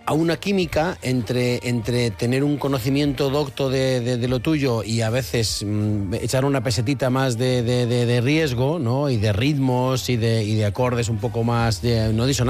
a una química entre tener un conocimiento docto de lo tuyo y a veces echar una pesetita más de riesgo, ¿no? Y de ritmos y de acordes un poco más no disonantes,